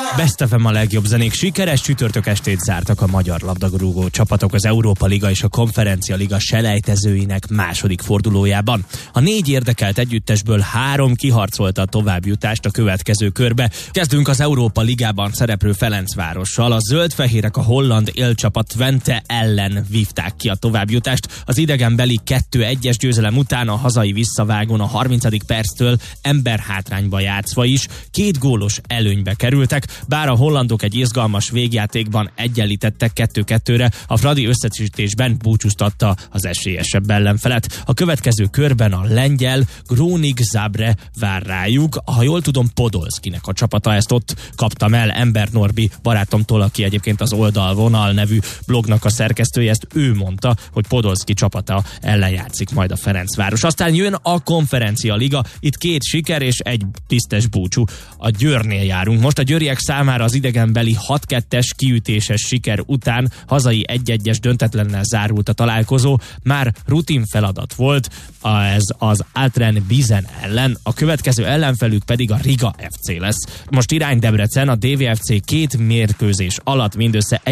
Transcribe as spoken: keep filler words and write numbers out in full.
Best ef em a legjobb zenék. Sikeres csütörtök estét zártak a magyar labdarúgó csapatok az Európa Liga és a Konferencia Liga selejtezőinek második fordulójában. A négy érdekelt együttesből három kiharcolta a továbbjutást a következő körbe. Kezdünk az Európa Ligában szereplő Ferencvárossal. A zöld-fehérek a holland élcsapat Twente ellen vívták ki a továbbjutást. Az idegenbeli kettő egyes győzelem után a hazai visszavágón a harmincadik perctől emberhátrányba játszva is két gólos előnybe kerültek, bár a hollandok egy izgalmas végjátékban egyenlítettek kettő-kettőre, a Fradi összesítésben búcsúztatta az esélyesebb ellenfelet. A következő körben a lengyel Grónik Zabrze vár rájuk, ha jól tudom, Podolszkinek a csapata, ezt ott kaptam el Ember Norbi barátomtól, aki egyébként az Oldalvonal nevű blognak a szerkesztője, ezt ő mondta, hogy Podolszki csapata ellen játszik majd a Ferencváros. Aztán jön a Konferencia Liga, itt két siker és egy tisztes búcsú. A Győrnél járunk most. A győriek számára az idegenbeli hat kettes kiütéses siker után hazai egy egyes döntetlennel zárult a találkozó. Már rutin feladat volt ez az Altren Bizen ellen, a következő ellenfelük pedig a Riga ef cé lesz. Most irány Debrecen, a dé vé ef cé két mérkőzés alatt mindössze egy